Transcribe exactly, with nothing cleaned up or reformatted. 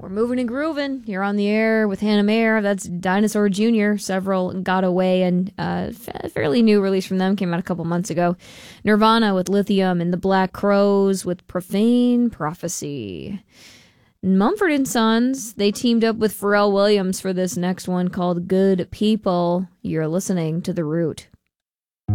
We're moving and grooving. You're on the air with Hannah Mayer. That's Dinosaur Junior Several got away, and uh, a fairly new release from them came out a couple months ago. Nirvana with Lithium, and the Black Crowes with Profane Prophecy. Mumford and Sons, they teamed up with Pharrell Williams for this next one called Good People. You're listening to The Root.